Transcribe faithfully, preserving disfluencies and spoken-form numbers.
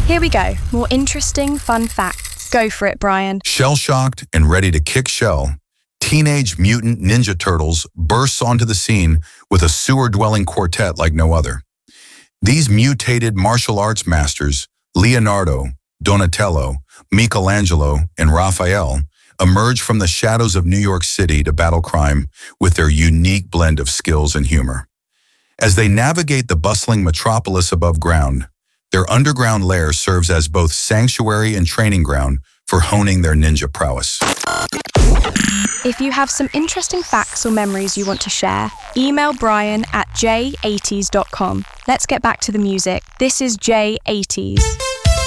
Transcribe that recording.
Here we go. More interesting, fun facts. Go for it, Brian. Shell-shocked and ready to kick shell, Teenage Mutant Ninja Turtles bursts onto the scene with a sewer-dwelling quartet like no other. These mutated martial arts masters, Leonardo, Donatello, Michelangelo, and Raphael, emerge from the shadows of New York City to battle crime with their unique blend of skills and humor. As they navigate the bustling metropolis above ground, their underground lair serves as both sanctuary and training ground for honing their ninja prowess. If you have some interesting facts or memories you want to share, email Brian at j eighties dot com. Let's get back to the music. This is J eighties.